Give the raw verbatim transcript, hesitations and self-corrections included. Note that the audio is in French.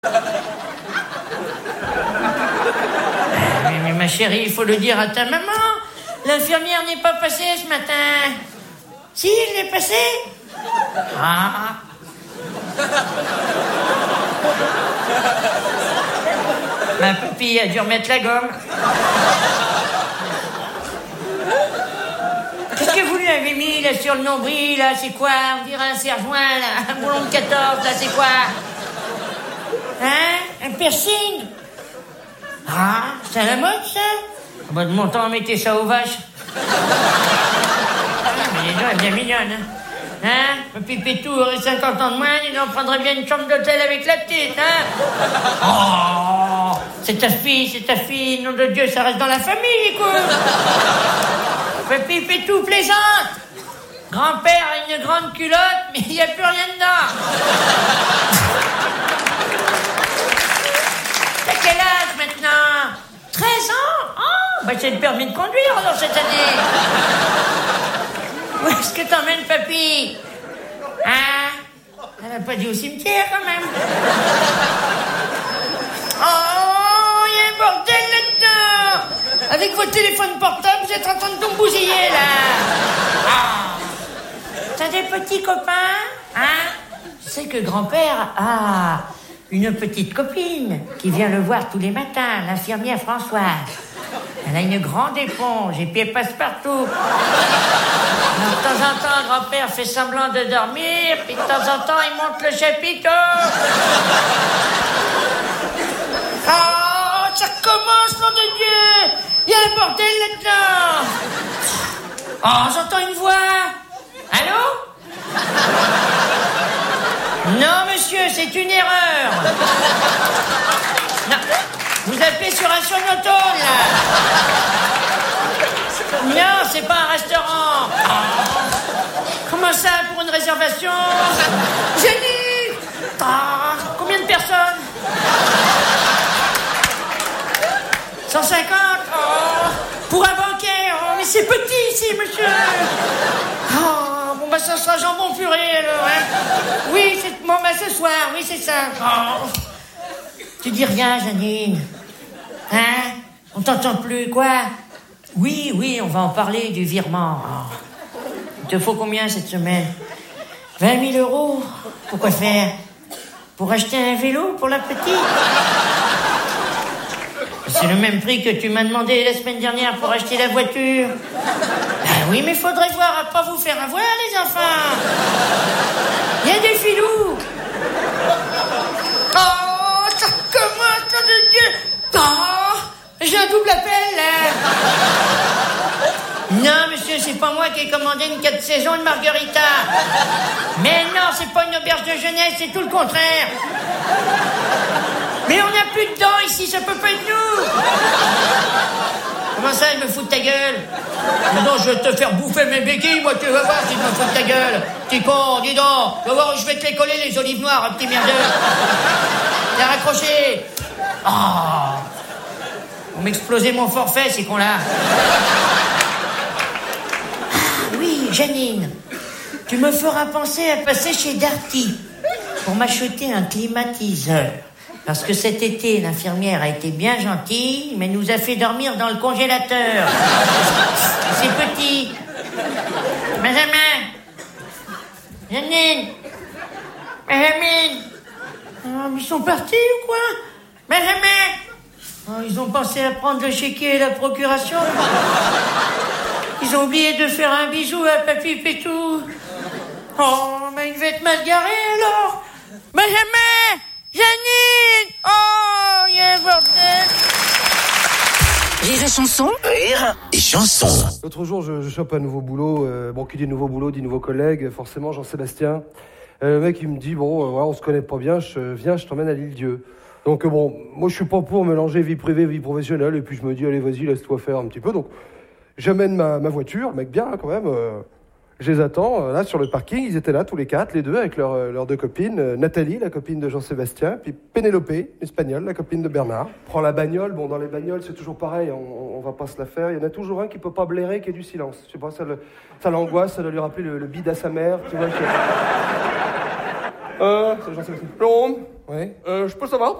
mais, mais ma chérie, il faut le dire à ta maman. L'infirmière n'est pas passée ce matin. Si, elle est passée. Ah. Ma papille a dû remettre la gomme. Qu'est-ce que vous lui avez mis là sur le nombril là? C'est quoi? On dirait un serre-joint là, un boulon de quatorze là, c'est quoi? Hein? Un piercing? Ah, c'est à la mode ça? Ah bah de mon temps, mettez ça aux vaches. Ah, mais les gens, elle est bien mignonne, hein? Hein? Papy Pétou aurait cinquante ans de moins, il en prendrait bien une chambre d'hôtel avec la petite, hein? Oh! C'est ta fille, c'est ta fille, nom de Dieu, ça reste dans la famille, écoute! Papy Pétou plaisante! Grand-père a une grande culotte, mais il n'y a plus rien dedans! T'as quel âge maintenant? treize ans? Oh! Bah c'est le permis de conduire alors cette année! Où est-ce que t'emmènes, papy? Hein? Elle n'a pas dit au cimetière, quand même. Oh, il y a un bordel là-dedans! Avec votre téléphone portable, vous êtes en train de tout bousiller, là! Ah. T'as des petits copains? Hein? Je sais que grand-père a une petite copine qui vient le voir tous les matins, l'infirmière Françoise. Elle a une grande éponge et puis elle passe partout. De temps en temps, grand-père fait semblant de dormir, puis de temps en temps, il monte le chapiteau. Oh, ça recommence, nom de Dieu! Il y a un bordel là-dedans! Oh, j'entends une voix! Allô? Non, monsieur, c'est une erreur! Non, vous appelez sur un sonotone, là! Non, c'est pas un restaurant. Oh. Comment ça, pour une réservation? Génie! Ah, combien de personnes? cent cinquante? Oh, pour un banquet? Oh, mais c'est petit ici, monsieur. Oh, bon, bah, ça sera jambon purée, alors, hein? Oui, c'est... Bon, bah, ce soir, oui, c'est ça. Oh. Tu dis rien, Janine. Hein? On t'entend plus, quoi? Oui, oui, on va en parler du virement. Oh. Il te faut combien cette semaine? vingt mille euros? Pourquoi faire? Pour acheter un vélo pour la petite? C'est le même prix que tu m'as demandé la semaine dernière pour acheter la voiture. Ben oui, mais faudrait voir à pas vous faire avoir, les enfants. Il y a des filous. Oh, ça commence, nom de Dieu. Oh, j'ai un double appel, là. Non, monsieur, c'est pas moi qui ai commandé une quatre saisons de margarita. Mais non, c'est pas une auberge de jeunesse, c'est tout le contraire. Mais on n'a plus de dents ici, ça peut pas être nous. Comment ça, elle me fout de ta gueule? Non, je vais te faire bouffer mes béquilles, moi, tu vas voir si je me fous de ta gueule. Petit con, dis donc. Tu vas voir où je vais te les coller, les olives noires, un petit merdeux. T'as raccroché. Oh. On m'explosait mon forfait, ces cons-là. Ah, oui, Janine. Tu me feras penser à passer chez Darty pour m'acheter un climatiseur. Parce que cet été, l'infirmière a été bien gentille, mais nous a fait dormir dans le congélateur. C'est petit. Benjamin. Janine. Benjamin. Oh, ils sont partis ou quoi? Benjamin. Oh, ils ont pensé à prendre le chéquier et la procuration. Ils ont oublié de faire un bisou à Papy Pétou. Oh, mais il va être mal garé alors. Benjamin. Janine! Oh, il y a un bordel! Rire et chanson? Rire et chanson. L'autre jour, je, je chope un nouveau boulot. Euh, bon, qui dit nouveau boulot, dit nouveau collègue. Forcément, Jean-Sébastien. Euh, le mec, il me dit, bon, euh, voilà, on se connaît pas bien, je viens, je t'emmène à l'Île-Dieu. Donc, euh, bon, moi, je suis pas pour mélanger vie privée, vie professionnelle. Et puis, je me dis, allez, vas-y, laisse-toi faire un petit peu. Donc, j'amène ma, ma voiture, mec bien, hein, quand même. Euh, Je les attends, euh, là, sur le parking. Ils étaient là, tous les quatre, les deux, avec leurs euh, leurs deux copines. Euh, Nathalie, la copine de Jean-Sébastien, puis Pénélope, l'espagnole, la copine de Bernard. Prends la bagnole. Bon, dans les bagnoles, c'est toujours pareil. On, on va pas se la faire. Il y en a toujours un qui peut pas blairer, qui est du silence. Je sais pas, ça, le, ça l'angoisse, ça doit lui rappeler le, le bide à sa mère, tu vois. Que... Euh, c'est Jean-Sébastien. Plombe. Ouais. Euh, je peux savoir